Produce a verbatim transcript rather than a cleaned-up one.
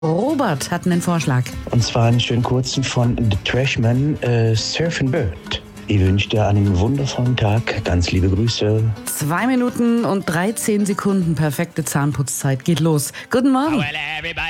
Robert hat einen Vorschlag. Und zwar einen schönen kurzen von The Trashman, äh, Surfing Bird. Ich wünsche dir einen wundervollen Tag. Ganz liebe Grüße. Zwei Minuten und dreizehn Sekunden perfekte Zahnputzzeit. Geht los. Guten Morgen.